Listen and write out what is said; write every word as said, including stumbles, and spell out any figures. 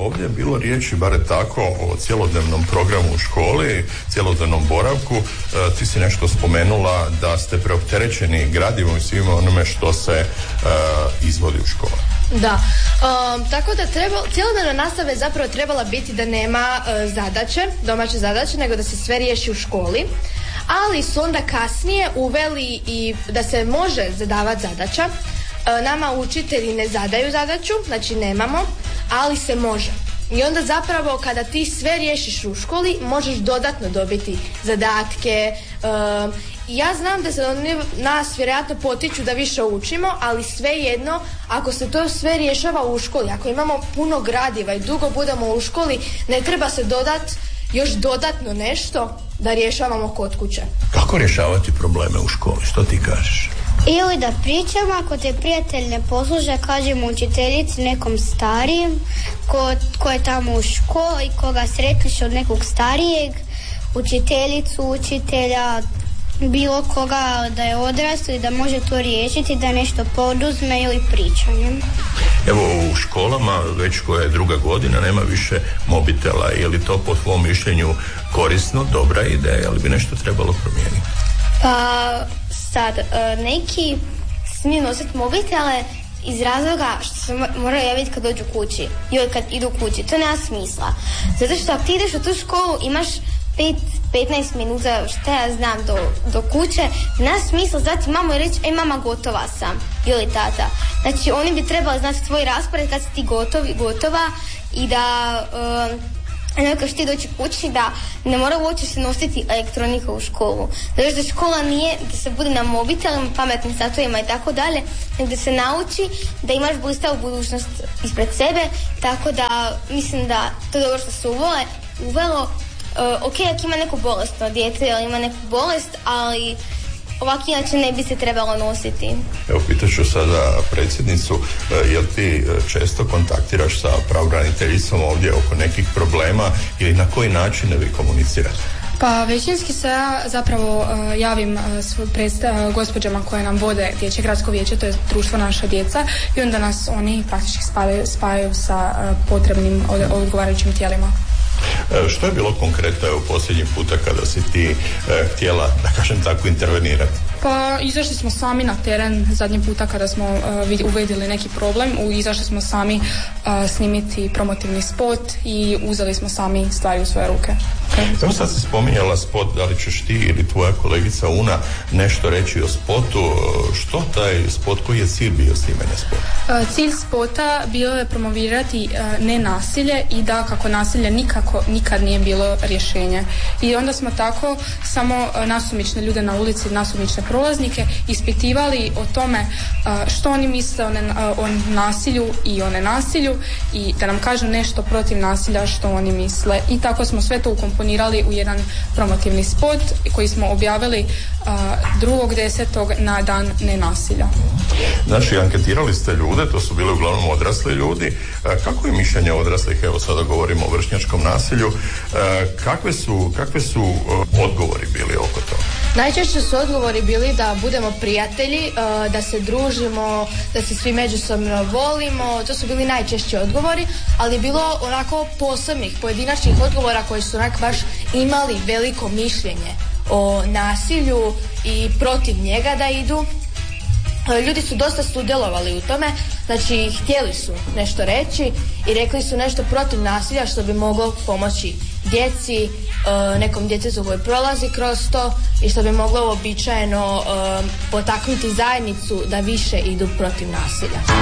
ovdje je bilo riječi, bare tako, o cjelodnevnom programu u školi, cjelodnevnom boravku. E, ti si nešto spomenula da ste preopterećeni gradivom i svime onome što se e, izvodi u školi. Da, um, tako da treba, cjelodnevna nastava je zapravo trebala biti da nema uh, zadaće, domaće zadaće, nego da se sve riješi u školi, ali su onda kasnije uveli i da se može zadavati zadaća. Uh, nama učitelji ne zadaju zadaću, znači nemamo, ali se može. I onda zapravo kada ti sve riješiš u školi, možeš dodatno dobiti zadatke. Uh, ja znam da se oni nas vjerojatno potiču da više učimo, ali svejedno, ako se to sve rješava u školi, ako imamo puno gradiva i dugo budemo u školi, ne treba se dodat još dodatno nešto da rješavamo kod kuće. Kako rješavati probleme u školi? Što ti kažeš? Ili da pričamo, ako te prijatelj ne posluša, kažemo učiteljici nekom starijem ko, ko je tamo u školi, koga sretniš od nekog starijeg, učiteljicu, učitelja, bilo koga da je odrasli, da može to riješiti, da nešto poduzme ili pričanjem. Evo, u školama već koja je druga godina nema više mobitela. Je li to po tvom mišljenju korisno, dobra ideja, ali bi nešto trebalo promijeniti? Pa sad, neki smiju nositi mobitele iz razloga što se moraju javiti kad dođu kući ili kad idu kući. To nema smisla. Zato što ako ti ideš u tu školu imaš pet do petnaest minuta, šta ja znam, do, do kuće, nema smisla zvati mamu i reći, ej mama, gotova sam, ili tata. Znači oni bi trebali znati tvoj raspored kad si ti gotovi, gotova i da uh, nekako što ti doći kući, da ne mora uopće se nositi elektronika u školu. Zato da škola nije da se bude na mobitelima, pametnim satovima i tako dalje, nego da se nauči da imaš blistavu budućnost ispred sebe, tako da mislim da to je dobro što se uvole, uvelo. Uh, ok, ako ima neku bolestno dijete ili ima neku bolest, ali ovako inače ne bi se trebalo nositi. Evo, pitaću sada predsjednicu, jel ti često kontaktiraš sa pravobraniteljicom ovdje oko nekih problema ili na koji način vi komunicirate? Pa većinski se ja zapravo uh, javim uh, predsta- uh, gospođama koje nam vode Dječje gradsko vijeće, to je društvo Naša djeca, i onda nas oni praktički spajaju, spajaju sa uh, potrebnim od- odgovarajućim tijelima. Što je bilo konkretno u posljednji puta kada si ti e, htjela, da kažem tako, intervenirati? Pa izašli smo sami na teren zadnji puta kada smo uh, uvedili neki problem, u, izašli smo sami uh, snimiti promotivni spot i uzeli smo sami stvari u svoje ruke. Okay. Evo sad si spominjala spot, da li ćeš ti ili tvoja kolegica Una nešto reći o spotu, što taj spot, koji je cilj bio snimanja spota? Uh, cilj spota bilo je promovirati uh, nenasilje i da kako nasilje nikako nikad nije bilo rješenje. I onda smo tako samo uh, nasumične ljude na ulici, nasumične prolaznike ispitivali o tome uh, što oni misle o, ne, uh, o nasilju i o nenasilju i da nam kažu nešto protiv nasilja što oni misle. I tako smo sve to ukomponirali u jedan promotivni spot koji smo objavili uh, drugog desetog na dan nenasilja. Znači, anketirali ste ljude, to su bili uglavnom odrasli ljudi. Kako je mišljenje odraslih, evo sada govorimo o vršnjačkom nasilju, kakve su, kakve su odgovori bili oko toga? Najčešće su odgovori bili da budemo prijatelji, da se družimo, da se svi međusobno volimo, to su bili najčešći odgovori, ali je bilo onako posebnih, pojedinačnih odgovora koji su onak baš imali veliko mišljenje o nasilju i protiv njega da idu. Ljudi su dosta sudjelovali u tome, znači htjeli su nešto reći i rekli su nešto protiv nasilja što bi moglo pomoći djeci, nekom djetetu koji prolazi kroz to i što bi moglo uobičajeno potaknuti zajednicu da više idu protiv nasilja.